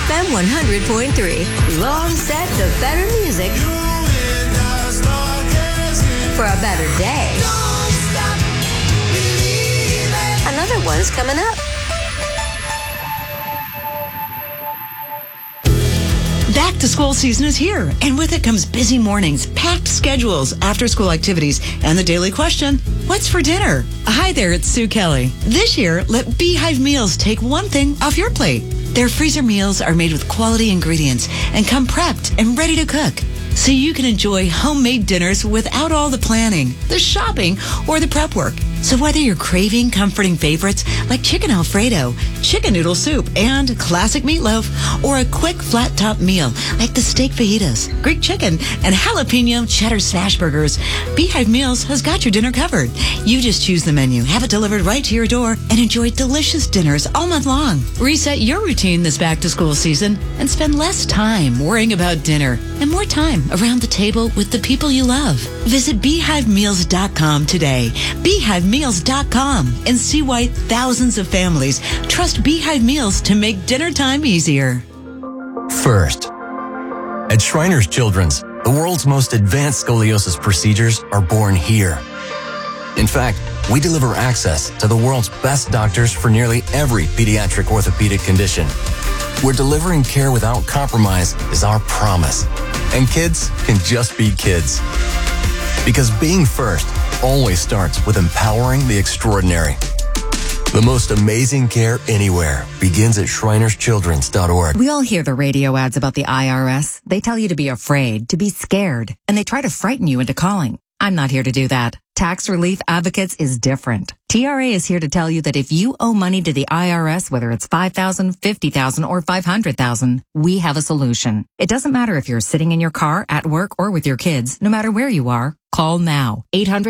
FM 100.3. Long set to better music for a better day. Another one's coming up. Back to school season is here, and with it comes busy mornings, packed schedules, after-school activities, and the daily question, what's for dinner? Hi there, it's Sue Kelly. This year, let Beehive Meals take one thing off your plate. Their freezer meals are made with quality ingredients and come prepped and ready to cook, so you can enjoy homemade dinners without all the planning, the shopping, or the prep work. So whether you're craving comforting favorites like chicken Alfredo, chicken noodle soup, and classic meatloaf, or a quick flat top meal like the steak fajitas, Greek chicken, and jalapeno cheddar smash burgers, Beehive Meals has got your dinner covered. You just choose the menu, have it delivered right to your door, and enjoy delicious dinners all month long. Reset your routine this back-to-school season and spend less time worrying about dinner and more time around the table with the people you love. Visit BeehiveMeals.com today. BeehiveMeals.com and see why thousands of families trust Beehive Meals to make dinner time easier. First, at Shriners Children's, the world's most advanced scoliosis procedures are born here. In fact, we deliver access to the world's best doctors for nearly every pediatric orthopedic condition. We're delivering care without compromise is our promise. And kids can just be kids. Because being first always starts with empowering the extraordinary. The most amazing care anywhere begins at ShrinersChildren's.org. We all hear the radio ads about the IRS. They tell you to be afraid, to be scared, and they try to frighten you into calling. I'm not here to do that. Tax Relief Advocates is different. TRA is here to tell you that if you owe money to the IRS, whether it's $5,000, $50,000, or $500,000, we have a solution. It doesn't matter if you're sitting in your car, at work, or with your kids. No matter where you are, call now.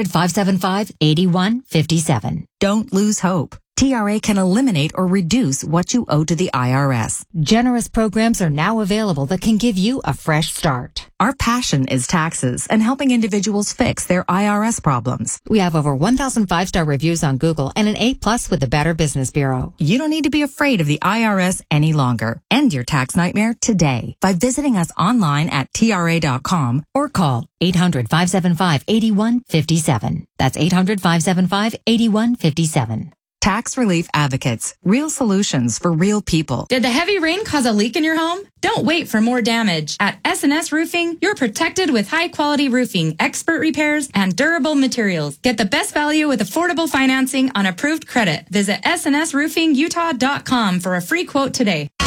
800-575-8157. Don't lose hope. TRA can eliminate or reduce what you owe to the IRS. Generous programs are now available that can give you a fresh start. Our passion is taxes and helping individuals fix their IRS problems. We have over 1,000 5-star reviews on Google and an A+ with the Better Business Bureau. You don't need to be afraid of the IRS any longer. End your tax nightmare today by visiting us online at TRA.com or call 800-575-8157. That's 800-575-8157. Tax Relief Advocates. Real solutions for real people. Did the heavy rain cause a leak in your home? Don't wait for more damage. At S&S Roofing, you're protected with high-quality roofing, expert repairs, and durable materials. Get the best value with affordable financing on approved credit. Visit SNSRoofingUtah.com for a free quote today.